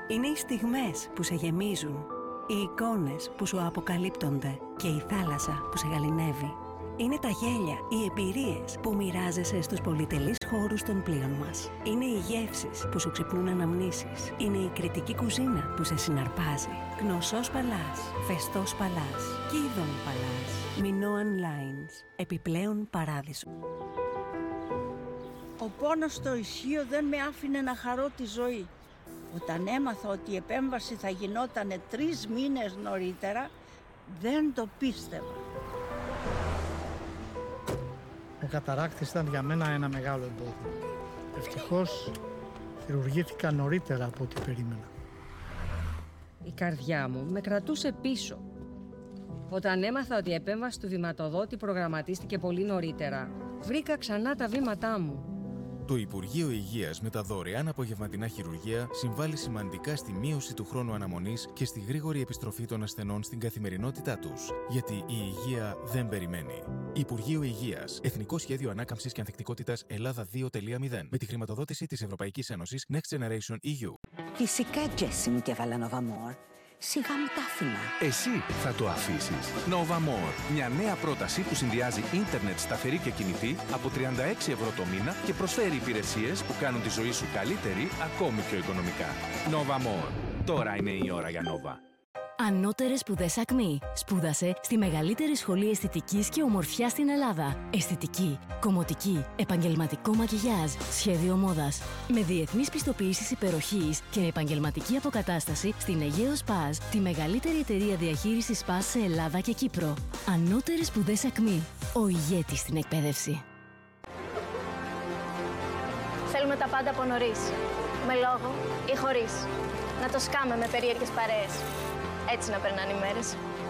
Είναι οι στιγμές που σε γεμίζουν, οι εικόνες που σου αποκαλύπτονται και η θάλασσα που σε γαληνεύει. Είναι τα γέλια, οι εμπειρίες που μοιράζεσαι στους πολυτελείς χώρους των πλοίων μας. Είναι οι γεύσεις που σου ξυπνούν αναμνήσεις. Είναι η κριτική κουζίνα που σε συναρπάζει. Γνωσός Παλάς, Φεστός Παλάς, Κίδων Παλάς, Minoan Lines, επιπλέον παράδεισο. Ο πόνος στο ισχύο δεν με άφηνε να χαρώ τη ζωή. Όταν έμαθα ότι η επέμβαση θα γινότανε 3 μήνες νωρίτερα, δεν το πίστευα. Ο καταράκτης ήταν για μένα ένα μεγάλο εμπόδιο. Ευτυχώς χειρουργήθηκα νωρίτερα από ό,τι περίμενα. Η καρδιά μου με κρατούσε πίσω. Όταν έμαθα ότι η επέμβαση του βηματοδότη προγραμματίστηκε πολύ νωρίτερα, βρήκα ξανά τα βήματά μου. Το Υπουργείο Υγείας με τα δωρεάν απογευματινά χειρουργεία συμβάλλει σημαντικά στη μείωση του χρόνου αναμονής και στη γρήγορη επιστροφή των ασθενών στην καθημερινότητά τους. Γιατί η υγεία δεν περιμένει. Υπουργείο Υγείας. Εθνικό Σχέδιο Ανάκαμψης και Ανθεκτικότητας Ελλάδα 2.0. Με τη χρηματοδότηση της Ευρωπαϊκής Ένωσης Next Generation EU. Φυσικά, Τζέσι μου, και έβαλα Nova More. Σιγά μου τα άφηνα. Εσύ θα το αφήσεις. Nova More. Μια νέα πρόταση που συνδυάζει ίντερνετ σταθερή και κινητή από 36 ευρώ το μήνα και προσφέρει υπηρεσίες που κάνουν τη ζωή σου καλύτερη ακόμη πιο οικονομικά. Nova More. Τώρα είναι η ώρα για Nova. Ανώτερες σπουδές ΑΚΜΗ. Σπούδασε στη μεγαλύτερη σχολή αισθητικής και ομορφιάς στην Ελλάδα. Αισθητική, κομμωτική, επαγγελματικό μακιγιάζ, σχέδιο μόδας. Με διεθνείς πιστοποιήσεις υπεροχής και επαγγελματική αποκατάσταση στην Αιγαίο Σπας, τη μεγαλύτερη εταιρεία διαχείρισης σπας σε Ελλάδα και Κύπρο. Ανώτερες σπουδές ΑΚΜΗ. Ο ηγέτης στην εκπαίδευση. Θέλουμε τα πάντα από νωρίς. Με λόγο ή χωρίς. Να το σκάμε με περίεργες παρέες. Έτσι να περνάνε οι μέρες.